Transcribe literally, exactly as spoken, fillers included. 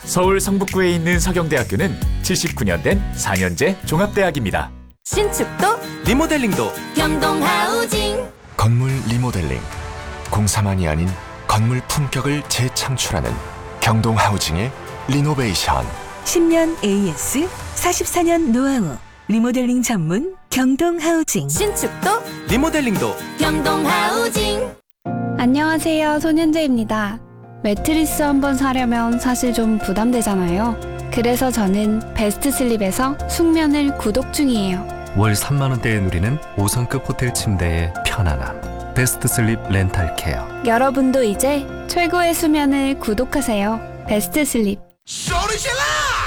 서울 성북구에 있는 서경대학교는 칠십구 년 된 사 년제 종합대학입니다. 신축도 리모델링도 경동하우징. 건물 리모델링, 공사만이 아닌 건물 품격을 재창출하는 경동하우징의 리노베이션. 십 년 에이에스, 사십사 년 노하우, 리모델링 전문 경동하우징. 신축도 리모델링도 경동하우징. 안녕하세요, 손현재입니다. 매트리스 한번 사려면 사실 좀 부담되잖아요. 그래서 저는 베스트 슬립에서 숙면을 구독 중이에요. 월 삼만 원대에 누리는 오 성급 호텔 침대의 편안함. 베스트 슬립 렌탈 케어. 여러분도 이제 최고의 수면을 구독하세요. 베스트 슬립. 소리질러!